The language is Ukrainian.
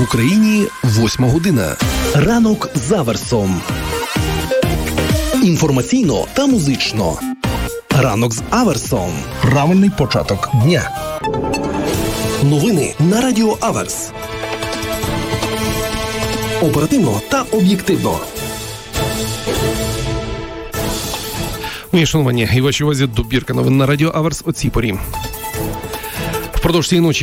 Україні 8 година. Ранок з Аверсом. Інформаційно та музично. Ранок з Аверсом. Правильний початок дня. Новини на Радіо Аверс. Оперативно та об'єктивно. Мої шановані, і вашій увазі добірка новин на Радіо Аверс о цій порі. Впродовж цієї ночі